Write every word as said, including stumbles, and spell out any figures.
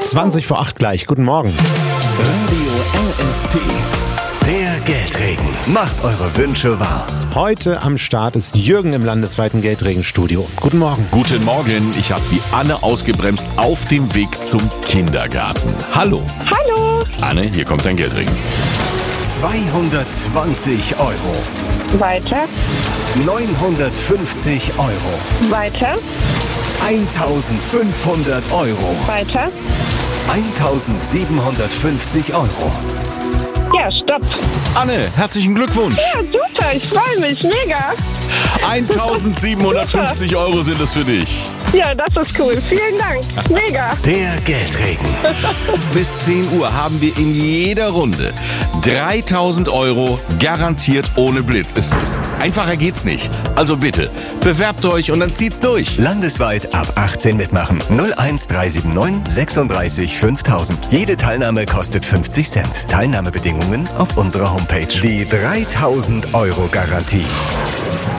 zwanzig vor acht gleich. Guten Morgen. Radio L S T, der Geldregen. Macht eure Wünsche wahr. Heute am Start ist Jürgen im landesweiten Geldregenstudio. Guten Morgen. Guten Morgen, ich habe die Anne ausgebremst auf dem Weg zum Kindergarten. Hallo. Hallo. Anne, hier kommt dein Geldregen. zweihundertzwanzig Euro. Weiter. neunhundertfünfzig Euro. Weiter. eintausendfünfhundert Euro. Weiter. eintausendsiebenhundertfünfzig Euro. Ja, stopp. Anne, herzlichen Glückwunsch. Ja, super, ich freue mich, mega. eintausendsiebenhundertfünfzig Euro sind es für dich. Ja, das ist cool. Vielen Dank. Mega. Der Geldregen. Bis zehn Uhr haben wir in jeder Runde dreitausend Euro garantiert ohne Blitz. Es ist, einfacher geht's nicht. Also bitte, bewerbt euch und dann zieht's durch. Landesweit ab achtzehn mitmachen. null eins drei sieben neun sechsunddreißig fünftausend. Jede Teilnahme kostet fünfzig Cent. Teilnahmebedingungen auf unserer Homepage. Die dreitausend Euro Garantie.